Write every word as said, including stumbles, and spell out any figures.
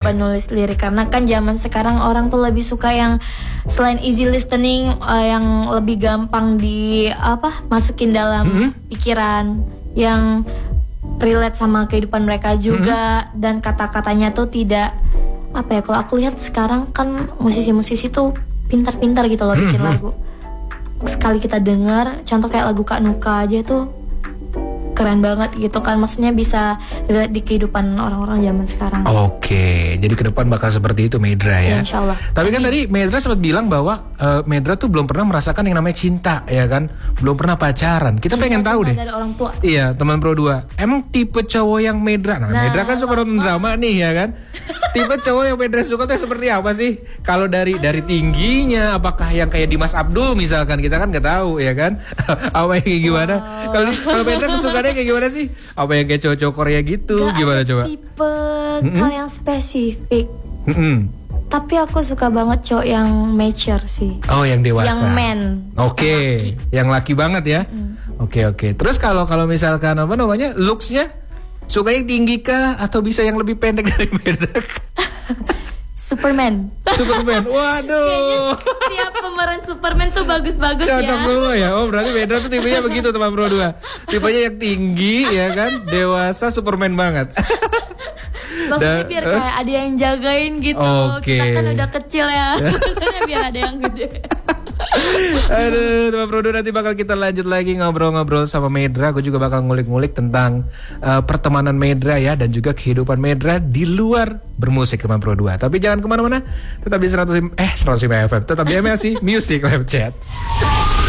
suka nulis lirik karena kan zaman sekarang orang tuh lebih suka yang selain easy listening uh, yang lebih gampang di apa masukin dalam mm-hmm. pikiran yang relate sama kehidupan mereka juga mm-hmm. dan kata-katanya tuh tidak apa ya, kalau aku lihat sekarang kan musisi-musisi tuh pintar-pintar gitu loh bikin mm-hmm. lagu. Sekali kita dengar contoh kayak lagu Kak Nuka aja tuh keren banget gitu kan, maksudnya bisa relate di kehidupan orang-orang zaman sekarang. Oke, jadi ke depan bakal seperti itu Medra ya. Ya insya Allah. Tapi kan tadi Medra sempat bilang bahwa uh, Medra tuh belum pernah merasakan yang namanya cinta, ya kan? Belum pernah pacaran. Kita cinta pengen tahu deh. Dari orang tua. Iya, teman Pro dua. Emang tipe cowok yang Medra, nah, nah Medra kan suka nonton drama nih ya kan? Tipe cowok yang Medra suka tuh seperti apa sih? Kalau dari dari tingginya, apakah yang kayak Dimas Abdul misalkan, kita kan nggak tahu ya kan? Apa yang kayak gimana? Kalau oh. kalau Medra kesukaannya kayak gimana sih? Apa yang kayak cowok-cowok Korea gitu? Gak gimana coba? Tipe mm-hmm. kal yang spesifik. Mm-hmm. Tapi aku suka banget cowok yang mature sih. Oh, yang dewasa. Yang man. Oke, okay. Yang laki banget ya. Oke mm. oke. Okay, okay. Terus kalau kalau misalkan apa namanya looks-nya, suka yang tinggi kah atau bisa yang lebih pendek dari Medra? Superman. Superman. Waduh. Tiap pemeran Superman tuh bagus-bagus ya. Cocok semua ya. Oh, berarti Medra tuh tipenya begitu teman Pro dua. Tipenya yang tinggi ya kan, dewasa, Superman banget. Maksudnya biar uh, kayak ada yang jagain gitu. Okay. Kita kan udah kecil ya. Maksudnya biar ada yang gede. Aduh, teman Pro dua, nanti bakal kita lanjut lagi ngobrol-ngobrol sama Medra. Aku juga bakal ngulik-ngulik tentang uh, pertemanan Medra ya, dan juga kehidupan Medra di luar bermusik teman Pro dua. Tapi jangan kemana-mana, tetap di seratus eh seratus lima F M, tetap di M L C Music Live Chat.